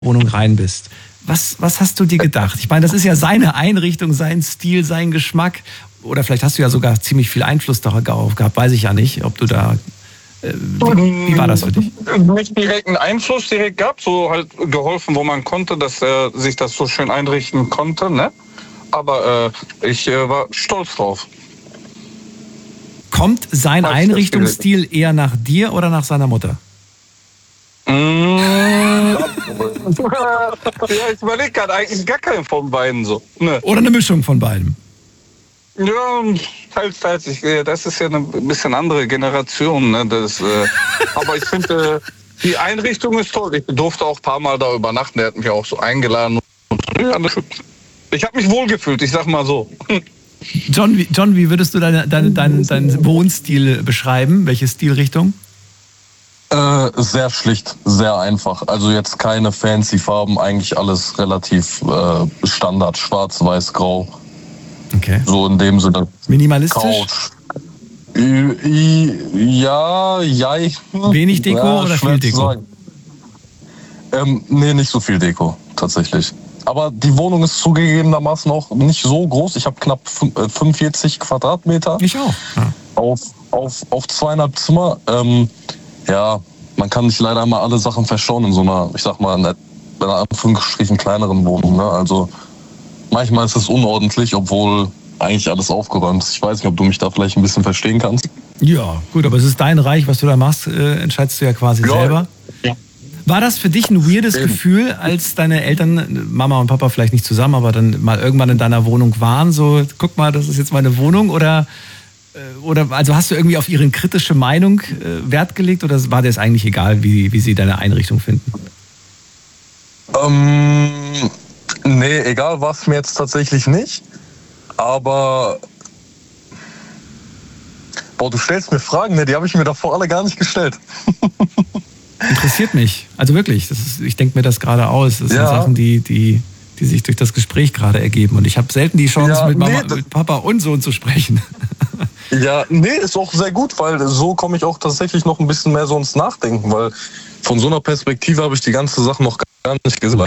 Wohnung rein bist. Was hast du dir gedacht? Ich meine, das ist ja seine Einrichtung, sein Stil, sein Geschmack. Oder vielleicht hast du ja sogar ziemlich viel Einfluss darauf gehabt, weiß ich ja nicht, ob du da... Wie war das für dich? Nicht direkt einen Einfluss direkt gehabt, so halt geholfen, wo man konnte, dass er sich das so schön einrichten konnte, ne? Aber ich war stolz drauf. Kommt sein Einrichtungsstil eher nach dir oder nach seiner Mutter? Ja, ich überlege gerade eigentlich gar keinen von beiden so. Ne. Oder eine Mischung von beiden? Ja, teils. Das ist ja eine bisschen andere Generation. Ne? Aber ich finde, die Einrichtung ist toll. Ich durfte auch ein paar Mal da übernachten. Der hat mich auch so eingeladen. Ich habe mich wohlgefühlt, ich sag mal so. John, wie würdest du deinen Wohnstil beschreiben? Welche Stilrichtung? Sehr schlicht, sehr einfach. Also jetzt keine fancy Farben, eigentlich alles relativ Standard, schwarz, weiß, grau. Okay. So in dem Sinne. Minimalistisch? Couch. Ja. Wenig Deko oder viel Deko? Nee, nicht so viel Deko, tatsächlich. Aber die Wohnung ist zugegebenermaßen auch nicht so groß. Ich habe knapp 45 Quadratmeter. Ich auch. Ja. Auf 2,5 Zimmer. Ja, man kann nicht leider immer alle Sachen verschauen in so einer, ich sag mal, in einer Anführungsstrichen kleineren Wohnung. Ne? Also manchmal ist es unordentlich, obwohl eigentlich alles aufgeräumt ist. Ich weiß nicht, ob du mich da vielleicht ein bisschen verstehen kannst. Ja, gut, aber es ist dein Reich, was du da machst, entscheidest du ja quasi selber. Ja. War das für dich ein weirdes Gefühl, als deine Eltern, Mama und Papa vielleicht nicht zusammen, aber dann mal irgendwann in deiner Wohnung waren? So, guck mal, das ist jetzt meine Wohnung. Oder also hast du irgendwie auf ihre kritische Meinung Wert gelegt oder war dir es eigentlich egal, wie sie deine Einrichtung finden? Nee, egal war es mir jetzt tatsächlich nicht. Aber du stellst mir Fragen, ne? Die habe ich mir davor alle gar nicht gestellt. Interessiert mich. Also wirklich, ich denke mir das gerade aus. Das sind Sachen, die sich durch das Gespräch gerade ergeben. Und ich habe selten die Chance, mit Papa und Sohn zu sprechen. Ja, nee, ist auch sehr gut, weil so komme ich auch tatsächlich noch ein bisschen mehr so ins Nachdenken, weil von so einer Perspektive habe ich die ganze Sache noch gar nicht gesehen.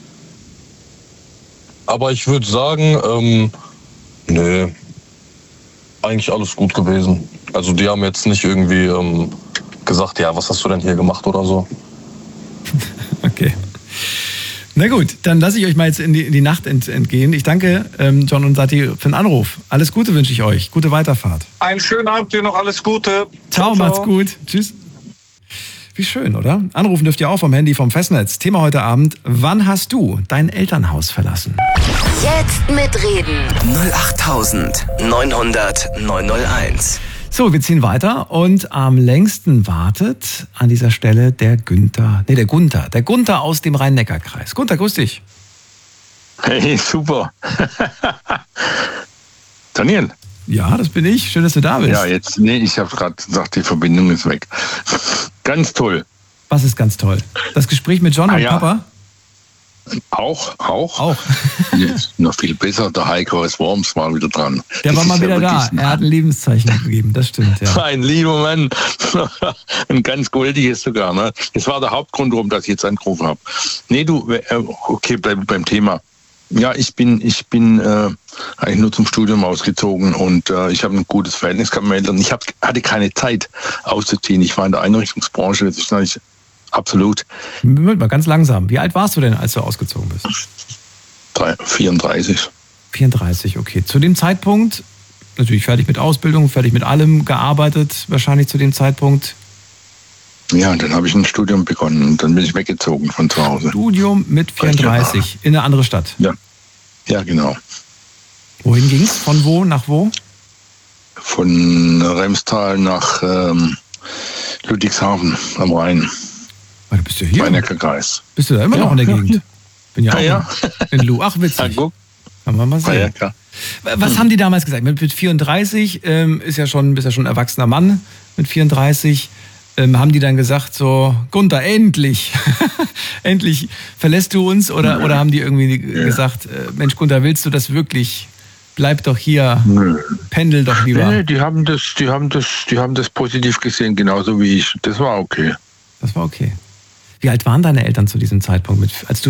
Aber ich würde sagen, nee, eigentlich alles gut gewesen. Also die haben jetzt nicht irgendwie gesagt, ja, was hast du denn hier gemacht oder so. Okay. Na gut, dann lasse ich euch mal jetzt in die Nacht entgehen. Ich danke John und Sati für den Anruf. Alles Gute wünsche ich euch. Gute Weiterfahrt. Einen schönen Abend dir noch, alles Gute. Ciao, macht's gut. Tschüss. Wie schön, oder? Anrufen dürft ihr auch vom Handy vom Festnetz. Thema heute Abend: Wann hast du dein Elternhaus verlassen? Jetzt mitreden. 08900 901. So, wir ziehen weiter und am längsten wartet an dieser Stelle der Gunther. Der Gunther aus dem Rhein-Neckar-Kreis. Gunther, grüß dich. Hey, super. Daniel. Ja, das bin ich. Schön, dass du da bist. Ja, ich habe gerade gesagt, die Verbindung ist weg. Ganz toll. Was ist ganz toll? Das Gespräch mit John und Papa? Auch. Jetzt noch viel besser. Der Heiko aus Worms war wieder dran. Der war mal wieder da. Er hat ein Lebenszeichen gegeben. Das stimmt, ja. Ein lieber Mann. Ein ganz goldiges sogar. Ne? Das war der Hauptgrund, warum ich jetzt angerufen habe. Nee, okay, beim Thema. Ja, ich bin eigentlich nur zum Studium ausgezogen und ich habe ein gutes Verhältnis mit meinen Eltern. Ich hatte keine Zeit auszuziehen. Ich war in der Einrichtungsbranche. Das ist natürlich absolut. Moment mal, ganz langsam. Wie alt warst du denn, als du ausgezogen bist? 34. 34, okay. Zu dem Zeitpunkt, natürlich fertig mit Ausbildung, fertig mit allem, gearbeitet wahrscheinlich zu dem Zeitpunkt. Ja, und dann habe ich ein Studium begonnen und dann bin ich weggezogen von zu Hause. Studium mit 34 in eine andere Stadt? Ja, genau. Wohin ging es? Von wo nach wo? Von Remstal nach Ludwigshafen am Rhein. Du bist ja hier. Rhein-Neckar-Kreis. Bist du da immer noch in der Gegend? Bin ja auch in Lu. Ach, witzig. Ja, kann man mal sehen. Ja, klar. Was haben die damals gesagt? Mit 34 bist ja schon ein erwachsener Mann mit 34. Haben die dann gesagt so, Gunther, endlich, endlich verlässt du uns? Oder haben die irgendwie gesagt, Mensch Gunther, willst du das wirklich? Bleib doch hier, pendel doch lieber. Nee, die haben das positiv gesehen, genauso wie ich. Das war okay. Das war okay. Wie alt waren deine Eltern zu diesem Zeitpunkt, als du